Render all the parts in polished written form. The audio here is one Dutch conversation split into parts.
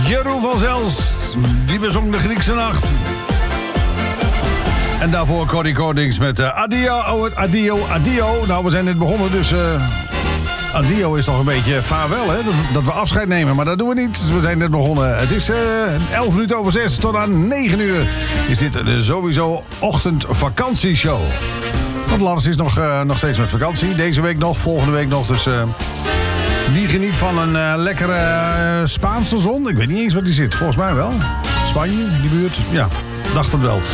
Jeroen van Zelst, die bezong de Griekse nacht. En daarvoor Corrie Konings met Adio. Nou, we zijn net begonnen, dus Adio is toch een beetje vaarwel, hè? Dat we afscheid nemen, maar dat doen we niet. We zijn net begonnen. Het is 11 minuten over 6 tot aan 9 uur. Is dit de sowieso ochtendvakantieshow. Want Lars is nog steeds met vakantie. Deze week nog, volgende week nog. Dus wie geniet van een lekkere Spaanse zon? Ik weet niet eens waar die zit. Volgens mij wel. Spanje, die buurt. Ja, dacht het wel.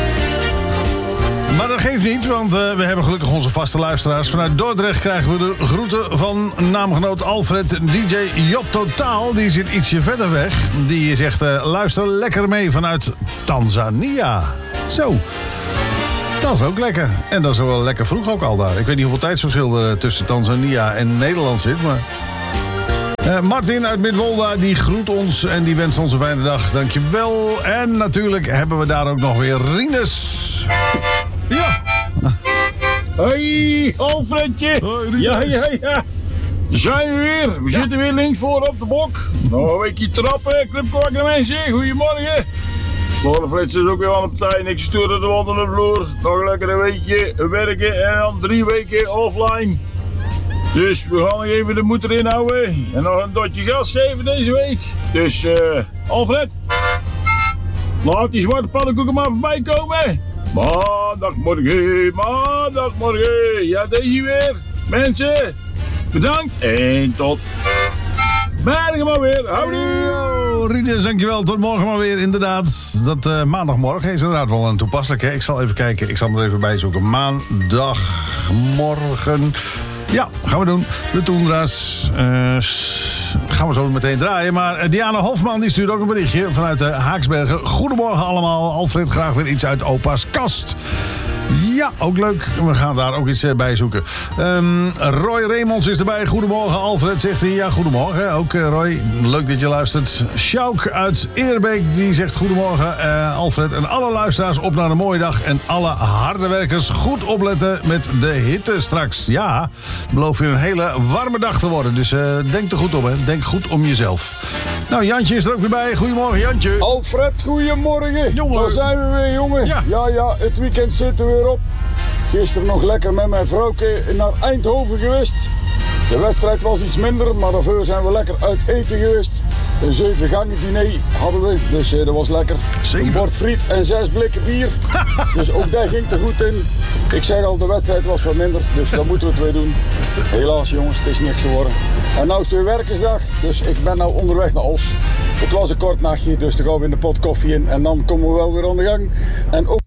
Maar dat geeft niet, want we hebben gelukkig onze vaste luisteraars. Vanuit Dordrecht krijgen we de groeten van naamgenoot Alfred, DJ Job Totaal. Die zit ietsje verder weg. Die zegt, luister lekker mee vanuit Tanzania. Zo. Dat is ook lekker. En dat is wel lekker vroeg ook al daar. Ik weet niet hoeveel tijdsverschil er tussen Tanzania en Nederland zit, maar... Martin uit Midwolda, die groet ons en die wenst ons een fijne dag. Dankjewel. En natuurlijk hebben we daar ook nog weer Rinus. Ja. Hoi, Alfredje. Hoi, ja. Zijn we weer. We zitten weer links voor op de bok. Nog een weekje trappen, clubkwakker mensen. Goedemorgen. Alfred is ook weer aan de partij. Niks sturen de wand aan de vloer. Nog lekker een weekje werken en dan 3 weken offline. Dus we gaan nog even de moed erin houden. En nog een dotje gas geven deze week. Dus Alfred, laat die zwarte pannenkoeken maar voorbij komen. Maandagmorgen. Ja, deze weer. Mensen, bedankt en tot morgen maar weer. Houdoe. Rinus, dankjewel. Tot morgen maar weer. Inderdaad, dat maandagmorgen is inderdaad wel een toepasselijke. Ik zal even kijken. Ik zal hem er even bij zoeken. Maandagmorgen. Ja, gaan we doen. De Toendra's gaan we zo meteen draaien. Maar Diana Hofman die stuurt ook een berichtje vanuit Haaksbergen. Goedemorgen allemaal. Alfred, graag weer iets uit opa's kast. Ja, ook leuk. We gaan daar ook iets bij zoeken. Roy Remonds is erbij. Goedemorgen, Alfred, zegt hij. Ja, goedemorgen. Ook Roy, leuk dat je luistert. Sjouk uit Eerbeek, die zegt goedemorgen, Alfred. En alle luisteraars op naar een mooie dag. En alle harde werkers goed opletten met de hitte straks. Ja, beloof je een hele warme dag te worden. Dus denk er goed om, hè. Denk goed om jezelf. Nou, Jantje is er ook weer bij. Goedemorgen, Jantje. Alfred, goedemorgen. Jongen. Daar zijn we weer, jongen. Ja, het weekend zit er weer op. Gisteren nog lekker met mijn vrouwke naar Eindhoven geweest. De wedstrijd was iets minder, maar daarvoor zijn we lekker uit eten geweest. Een 7 gangen diner hadden we, dus dat was lekker. 7? Een bord friet en 6 blikken bier. Dus ook daar ging er goed in. Ik zeg al, de wedstrijd was wat minder, dus dat moeten we het weer doen. Helaas jongens, het is niks geworden. En nou is het weer werkersdag, dus ik ben nou onderweg naar Os. Het was een kort nachtje, dus dan gaan we in de pot koffie in en dan komen we wel weer aan de gang. En ook